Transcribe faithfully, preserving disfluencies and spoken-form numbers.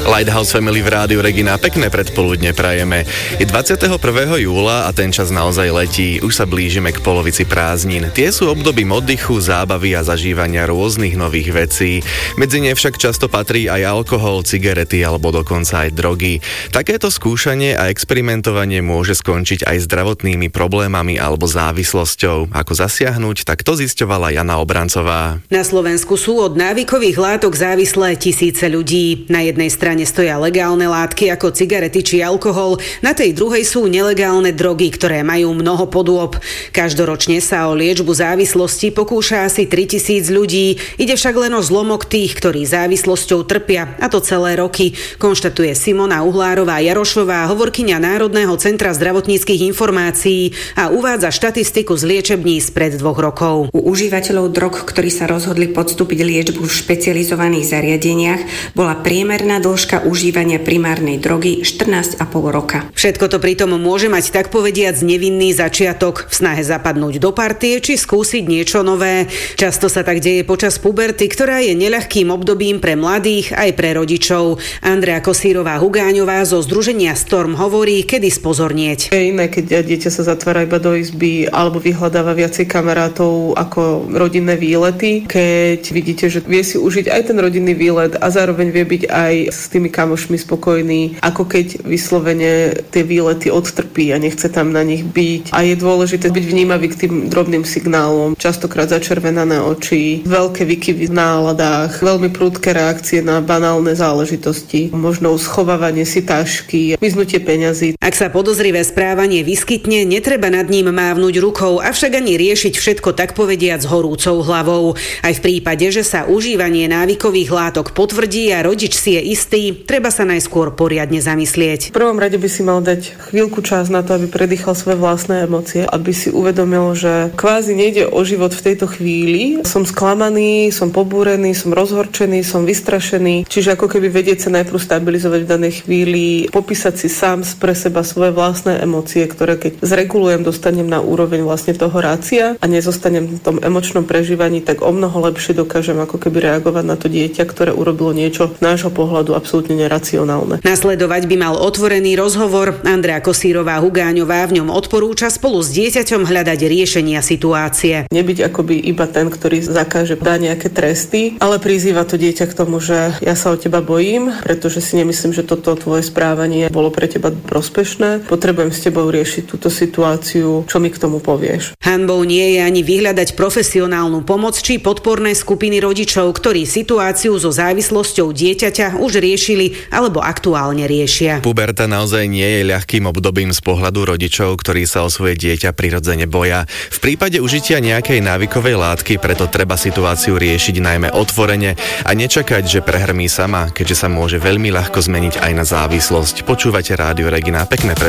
Lighthouse Family v rádiu Regina, pekné predpoludne prajeme. Je dvadsiateho prvého júla a ten čas naozaj letí. Už sa blížime k polovici prázdnin. Tie sú obdobím oddychu, zábavy a zažívania rôznych nových vecí. Medzi ne však často patrí aj alkohol, cigarety alebo dokonca aj drogy. Takéto skúšanie a experimentovanie môže skončiť aj zdravotnými problémami alebo závislosťou. Ako zasiahnuť, tak to zisťovala Jana Obrancová. Na Slovensku sú od návykových látok závislé tisíce ľudí. Na jednej strane stoja legálne látky ako cigarety či alkohol, na tej druhej sú nelegálne drogy, ktoré majú mnoho podôb. Každoročne sa o liečbu závislosti pokúša asi tritisíc ľudí, ide však len o zlomok tých, ktorí závislosťou trpia, a to celé roky, konštatuje Simona Uhlárová-Jarošová, hovorkyňa Národného centra zdravotníckych informácií, a uvádza štatistiku z liečební spred dvoch rokov. U užívateľov drog, ktorí sa rozhodli podstúpiť liečbu v špecializovaných zariadeniach, bola priemerná dĺžka užívania primárnej drogy štrnásť a pol roka. Všetko to pritom môže mať tak povediac nevinný začiatok, v snahe zapadnúť do partie či skúsiť niečo nové. Často sa tak deje počas puberty, ktorá je neľahkým obdobím pre mladých aj pre rodičov. Andrea Kosírová-Hugáňová zo združenia Storm hovorí, kedy spozornieť. Je iné, keď dieťa sa zatvára iba do izby alebo vyhľadáva viacej kamarátov ako rodinné výlety. Keď vidíte, že vie si užiť aj ten rodinný výlet a zároveň vie byť aj s tými kamošmi spokojný, ako keď vyslovene tie výlety odtrpí a nechce tam na nich byť. A je dôležité byť vnímavý k tým drobným signálom. Častokrát začervenané oči, veľké výkyvy v náladách, veľmi prudké reakcie na banálne záležitosti, možno schovávanie si tašky, miznutie peňazí. Ak sa podozrivé správanie vyskytne, netreba nad ním mávnuť rukou, avšak ani riešiť všetko tak povediac horúcou hlavou. Aj v prípade, že sa užívanie návykových látok potvrdí a rodič si je istý, treba sa najskôr poriadne zamyslieť. V prvom rade by si mal dať chvíľku čas na to, aby predýchal svoje vlastné emócie, aby si uvedomil, že kvázi nejde o život v tejto chvíli. Som sklamaný, som pobúrený, som rozhorčený, som vystrašený. Čiže ako keby vedieť sa najprv stabilizovať v danej chvíli, popísať si sám pre seba svoje vlastné emócie, ktoré keď zregulujem, dostanem na úroveň vlastne toho rácia a nezostanem v tom emočnom prežívaní, tak o mnoho lepšie dokážem ako keby reagovať na to dieťa, ktoré urobilo niečo z nášho pohľadu absolútne neracionálne. Nasledovať by mal otvorený rozhovor. Andrea Kosírová-Hugáňová v ňom odporúča spolu s dieťaťom hľadať riešenia situácie. Nebyť akoby iba ten, ktorý zakáže, dá nejaké tresty, ale prizýva to dieťa k tomu, že ja sa o teba bojím, pretože si nemyslím, že toto tvoje správanie bolo pre teba prospešné. Potrebujem s tebou riešiť túto situáciu. Čo mi k tomu povieš? Hanbou nie je ani vyhľadať profesionálnu pomoc či podporné skupiny rodičov, ktorí situáciu so závislosťou dieťaťa už riešili alebo aktuálne riešia. Puberta naozaj nie je ľahkým obdobím z pohľadu rodičov, ktorí sa o svoje dieťa prirodzene boja. V prípade užitia nejakej návykovej látky preto treba situáciu riešiť najmä otvorene a nečakať, že prehrmí sama, keďže sa môže veľmi ľahko zmeniť aj na závislosť. Počúvate rádio Regina, pekné